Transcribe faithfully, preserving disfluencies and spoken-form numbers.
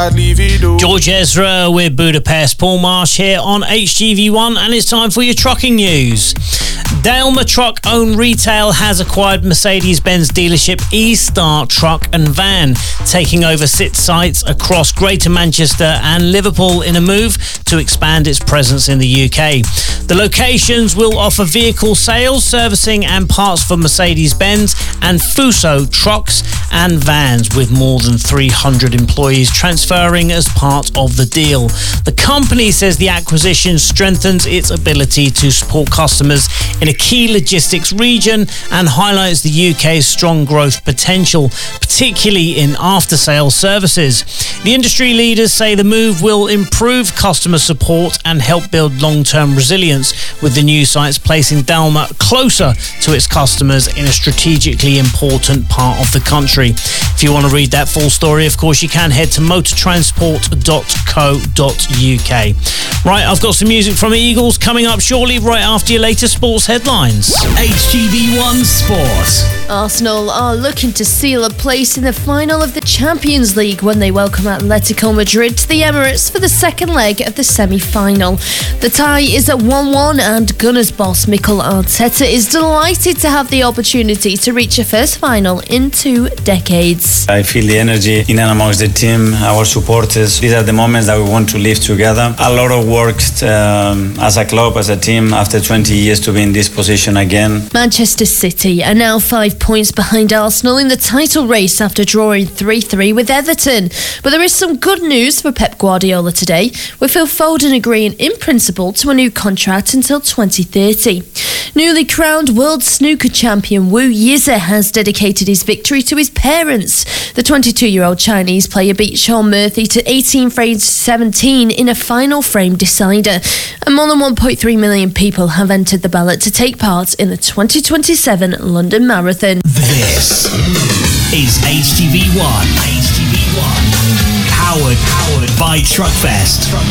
I'd leave it all. George Ezra with Budapest. Paul Marsh here on H G V one, and it's time for your trucking news. Daimler Truck Own Retail has acquired Mercedes-Benz dealership E-Star Truck and Van, taking over six sites across Greater Manchester and Liverpool in a move to expand its presence in the U K. The locations will offer vehicle sales, servicing and parts for Mercedes-Benz and Fuso trucks and vans, with more than three hundred employees transferring as part of the deal. The company says the acquisition strengthens its ability to support customers in a key logistics region and highlights the U K's strong growth potential, particularly in after-sales services. The industry leaders say the move will improve customer support and help build long-term resilience, with the new sites placing Daimler closer to its customers in a strategically important part of the country. If you want to read that full story, of course, you can head to motor transport dot co dot U K. Right, I've got some music from Eagles coming up shortly, right after your latest sports headlines. H G V one Sport. Arsenal are looking to seal a place in the final of the Champions League when they welcome Atletico Madrid to the Emirates for the second leg of the semi-final. The tie is at one one, and Gunners boss Mikel Arteta is delighted to have the opportunity to reach a first final in two decades. I feel the energy in and amongst the team, our supporters. These are the moments that we want to live together. A lot of work um, as a club, as a team, after twenty years to be in this position again. Manchester City are now five points behind Arsenal in the title race after drawing three three with Everton. But there is some good news for Pep Guardiola today, with Phil Foden agreeing in principle to a new contract until twenty thirty. Newly crowned world snooker champion Wu Yize has dedicated his victory to his parents. The twenty-two-year-old Chinese player beat Sean Murphy to eighteen frames to seventeen in a final frame decider. And more than one point three million people have entered the ballot to take part in the twenty twenty-seven London Marathon. This is H G V one. H G V one. Powered, powered by Truckfest.